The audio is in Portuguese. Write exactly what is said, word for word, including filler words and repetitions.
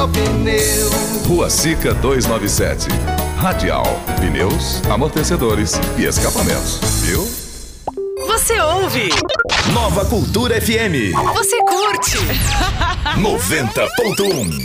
meu pneu. Rua Sica duzentos e noventa e sete. Radial, pneus, amortecedores e escapamentos. Viu? Você ouve Nova Cultura F M. Você curte noventa ponto um.